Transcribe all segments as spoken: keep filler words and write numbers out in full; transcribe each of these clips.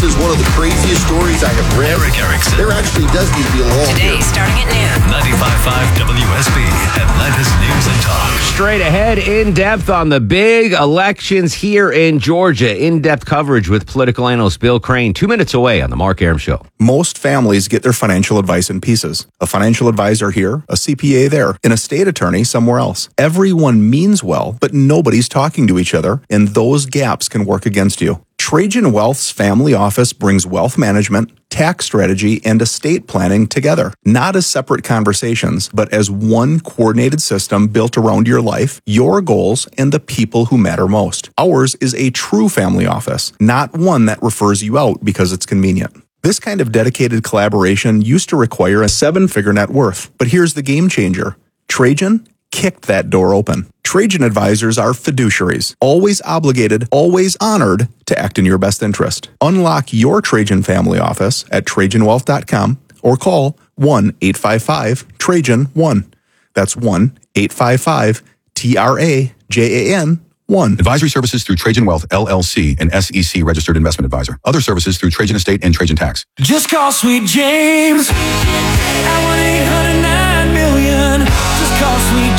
This is one of the craziest stories I have read. Eric Erickson. There actually does need to be a law Today, here. starting at noon. ninety-five point five W S B, Atlanta's News and Talk. Straight ahead, in-depth on the big elections here in Georgia. In-depth coverage with political analyst Bill Crane. Two minutes away on the Mark Arum Show. Most families get their financial advice in pieces. A financial advisor here, a C P A there, and a state attorney somewhere else. Everyone means well, but nobody's talking to each other, and those gaps can work against you. Trajan Wealth's family office brings wealth management, tax strategy, and estate planning together, not as separate conversations, but as one coordinated system built around your life, your goals, and the people who matter most. Ours is a true family office, not one that refers you out because it's convenient. This kind of dedicated collaboration used to require a seven-figure net worth, but here's the game changer. Trajan kicked that door open. Trajan advisors are fiduciaries, always obligated, always honored to act in your best interest. Unlock your Trajan family office at Trajan Wealth dot com or call one eight five five Trajan one. That's one eight five five T R A J A N one. Advisory services through Trajan Wealth, L L C, an S E C registered investment advisor. Other services through Trajan Estate and Trajan Tax. Just call Sweet James at one eight hundred nine million. Just call Sweet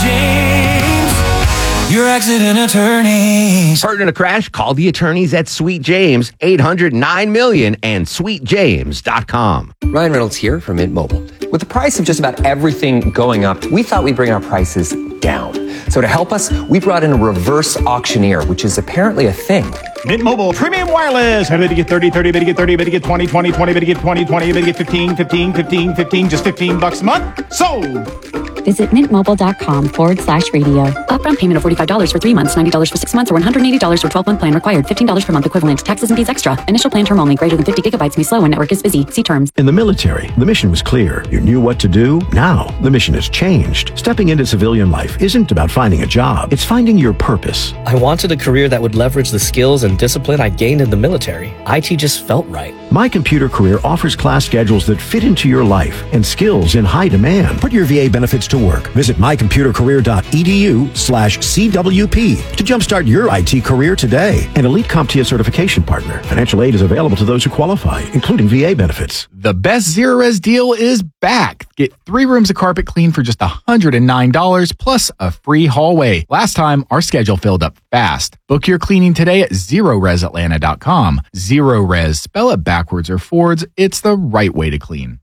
James, your accident attorneys. Hurt in a crash? Call the attorneys at Sweet James, eight hundred nine million and sweet james dot com. Ryan Reynolds here from Mint Mobile. With the price of just about everything going up, we thought we'd bring our prices down. So to help us, we brought in a reverse auctioneer, which is apparently a thing. Mint Mobile Premium Wireless. How to get thirty, thirty, better get thirty, better get twenty, twenty, twenty, better get twenty, twenty, better get fifteen, fifteen, fifteen, fifteen, just fifteen bucks a month. Sold. Visit mintmobile.com forward slash radio. Upfront payment of forty-five dollars for three months, ninety dollars for six months, or one hundred eighty dollars for twelve-month plan required. fifteen dollars per month equivalent. Taxes and fees extra. Initial plan term only. Greater than fifty gigabytes may slow when network is busy. See terms. In the military, the mission was clear. You knew what to do. Now, the mission has changed. Stepping into civilian life isn't about finding a job. It's finding your purpose. I wanted a career that would leverage the skills and discipline I gained in the military. I T just felt right. My Computer Career offers class schedules that fit into your life and skills in high demand. Put your V A benefits to work. Visit mycomputercareer.edu slash CWP to jumpstart your I T career today. An Elite CompTIA certification partner. Financial aid is available to those who qualify, including V A benefits. The best Zero Res deal is back. Get three rooms of carpet clean for just one hundred nine dollars plus a free hallway. Last time, our schedule filled up fast. Book your cleaning today at zero res atlanta dot com. Zero Res, spell it backwards or forwards. It's the right way to clean.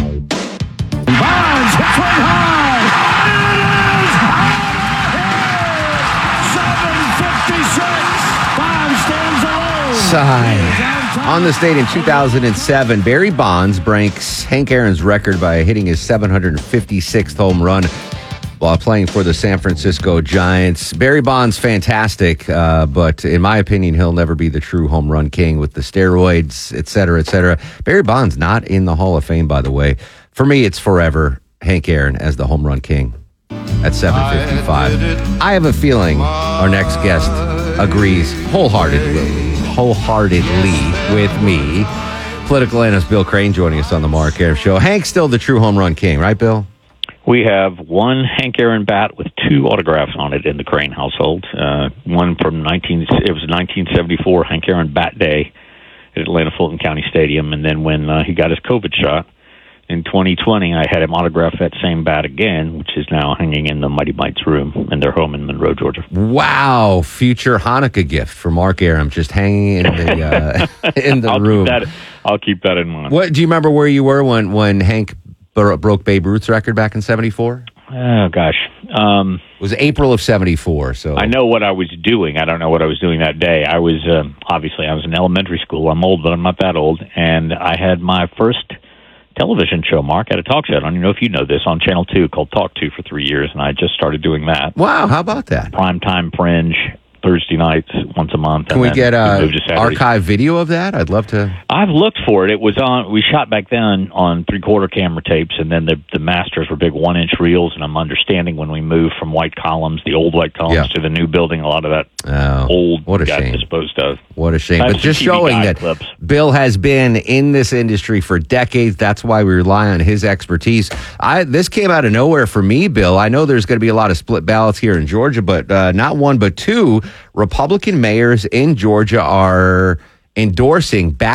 Bonds hits one high. Sigh. On the state in two thousand seven, Barry Bonds breaks Hank Aaron's record by hitting his seven hundred fifty-sixth home run while playing for the San Francisco Giants. Barry Bonds, fantastic, uh, but in my opinion, he'll never be the true home run king with the steroids, et cetera, et cetera. Barry Bonds not in the Hall of Fame, by the way. For me, it's forever Hank Aaron as the home run king at seven fifty-five. I have a feeling our next guest agrees wholeheartedly, wholeheartedly with me. Political analyst Bill Crane joining us on the Mark Arum Show. Hank's still the true home run king, right, Bill? We have one Hank Aaron bat with two autographs on it in the Crane household. Uh, one from nineteen it was nineteen seventy-four Hank Aaron Bat Day at Atlanta Fulton County Stadium, and then when uh, he got his COVID shot in twenty twenty, I had him autograph that same bat again, which is now hanging in the Mighty Mites room in their home in Monroe, Georgia. Wow, future Hanukkah gift for Mark Arum, just hanging in the uh, in the I'll room. Keep that, I'll keep that in mind. What do you remember where you were when when Hank broke Babe Ruth's record back in seventy-four? Oh, gosh. Um, it was April of seventy-four. So I know what I was doing. I don't know what I was doing that day. I was, um, obviously, I was in elementary school. I'm old, but I'm not that old. And I had my first television show, Mark, at a talk show. I don't even know if you know this, on Channel two called Talk two for three years. And I just started doing that. Wow, how about that? Primetime Fringe. Thursday nights, once a month. Can and we then get uh, we moved to Saturday. archive video of that? I'd love to. I've looked for it. It was on. We shot back then on three-quarter camera tapes, and then the the masters were big one-inch reels. And I'm understanding when we moved from white columns, the old white columns, Yeah. to the new building, a lot of that Oh, old what a got shame. disposed of. What a shame. I have But just some T V showing guide that clips. Bill has been in this industry for decades. That's why we rely on his expertise. I This came out of nowhere for me, Bill. I know there's going to be a lot of split ballots here in Georgia, but uh, not one, but two Republican mayors in Georgia are endorsing back